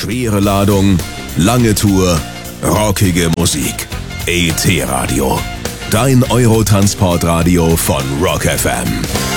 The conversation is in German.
schwere Ladung, lange Tour, rockige Musik. ET Radio. Dein Eurotransportradio von Rock FM.